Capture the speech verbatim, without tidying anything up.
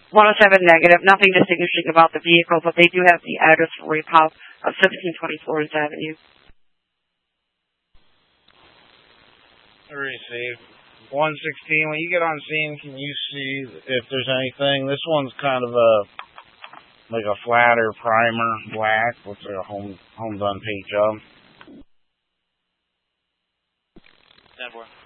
one oh seven negative. Nothing distinguishing about the vehicle, but they do have the address for repop of seventeen twenty Florence Avenue. Received. one sixteen, when you get on scene, can you see if there's anything? This one's kind of a, like a flatter primer, black. Looks like a home, home done paint job. ten four.